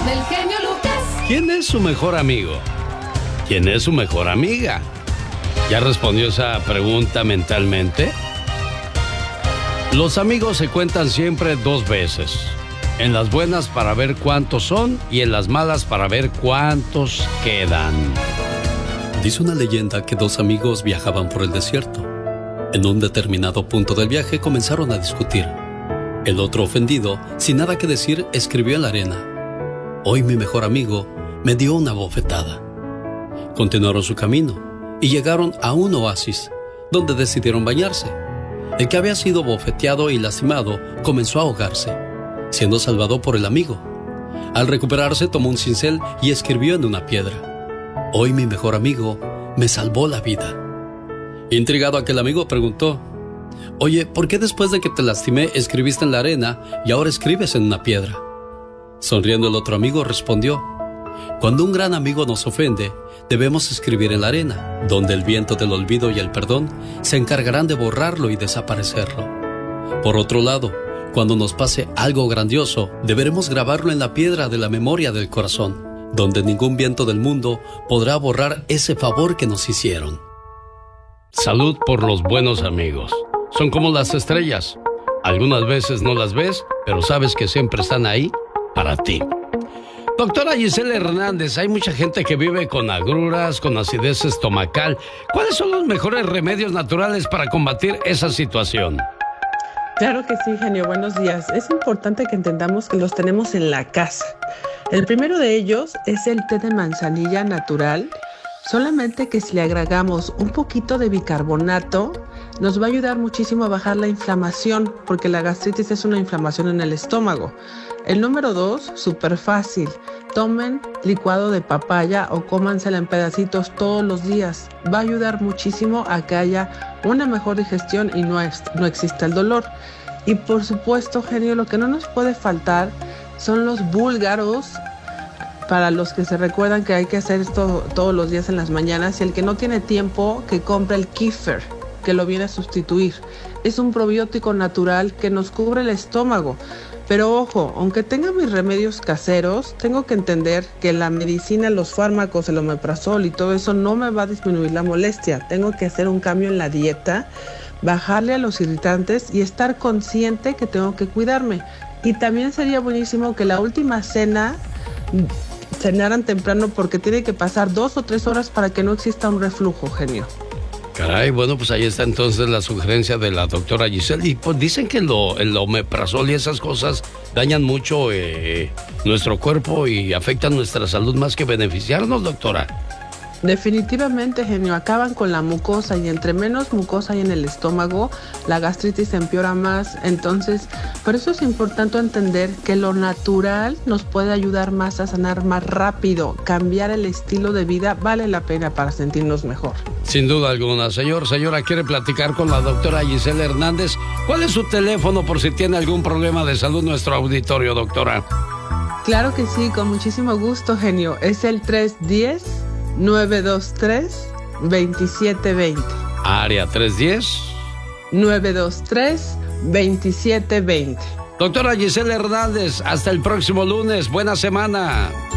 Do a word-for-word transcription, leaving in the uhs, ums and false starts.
del genio Lucas. ¿Quién es su mejor amigo? ¿Quién es su mejor amiga? ¿Ya respondió esa pregunta mentalmente? Los amigos se cuentan siempre dos veces. En las buenas para ver cuántos son y en las malas para ver cuántos quedan. Dice una leyenda que dos amigos viajaban por el desierto. En un determinado punto del viaje comenzaron a discutir. El otro, ofendido, sin nada que decir, escribió en la arena: hoy mi mejor amigo me dio una bofetada. Continuaron su camino y llegaron a un oasis, donde decidieron bañarse. El que había sido bofeteado y lastimado comenzó a ahogarse, siendo salvado por el amigo. Al recuperarse, tomó un cincel y escribió en una piedra: hoy mi mejor amigo me salvó la vida. Intrigado, aquel amigo preguntó: oye, ¿por qué después de que te lastimé escribiste en la arena y ahora escribes en una piedra? Sonriendo, el otro amigo respondió: cuando un gran amigo nos ofende, debemos escribir en la arena, donde el viento del olvido y el perdón se encargarán de borrarlo y desaparecerlo. Por otro lado, cuando nos pase algo grandioso, deberemos grabarlo en la piedra de la memoria del corazón, donde ningún viento del mundo podrá borrar ese favor que nos hicieron. Salud por los buenos amigos. Son como las estrellas. Algunas veces no las ves, pero sabes que siempre están ahí para ti. Doctora Gisela Hernández, hay mucha gente que vive con agruras, con acidez estomacal. ¿Cuáles son los mejores remedios naturales para combatir esa situación? Claro que sí, genio. Buenos días. Es importante que entendamos que los tenemos en la casa. El primero de ellos es el té de manzanilla natural. Solamente que si le agregamos un poquito de bicarbonato, nos va a ayudar muchísimo a bajar la inflamación, porque la gastritis es una inflamación en el estómago. El número dos, súper fácil. Tomen licuado de papaya o cómansela en pedacitos todos los días. Va a ayudar muchísimo a que haya una mejor digestión y no, ex- no exista el dolor. Y por supuesto, genio, lo que no nos puede faltar son los búlgaros. Para los que se recuerdan que hay que hacer esto todos los días en las mañanas, y el que no tiene tiempo, que compre el kéfir, que lo viene a sustituir. Es un probiótico natural que nos cubre el estómago. Pero ojo, aunque tenga mis remedios caseros, tengo que entender que la medicina, los fármacos, el omeprazol y todo eso no me va a disminuir la molestia. Tengo que hacer un cambio en la dieta, bajarle a los irritantes y estar consciente que tengo que cuidarme. Y también sería buenísimo que la última cena cenaran temprano, porque tiene que pasar dos o tres horas para que no exista un reflujo, genio. Caray, bueno, pues ahí está entonces la sugerencia de la doctora Gisela. Y pues dicen que lo, el omeprazol y esas cosas dañan mucho eh, nuestro cuerpo y afectan nuestra salud más que beneficiarnos, doctora. Definitivamente, genio, acaban con la mucosa, y entre menos mucosa hay en el estómago, la gastritis empeora más. Entonces, por eso es importante entender que lo natural nos puede ayudar más a sanar más rápido. Cambiar el estilo de vida vale la pena para sentirnos mejor. Sin duda alguna. Señor, señora, ¿quiere platicar con la doctora Gisela Hernández? ¿Cuál es su teléfono por si tiene algún problema de salud nuestro auditorio, doctora? Claro que sí, con muchísimo gusto, genio. Es el tres uno cero, nueve dos tres, dos siete dos cero. Área tres uno cero. nueve dos tres, dos siete dos cero. Doctora Gisela Hernández, hasta el próximo lunes. Buena semana.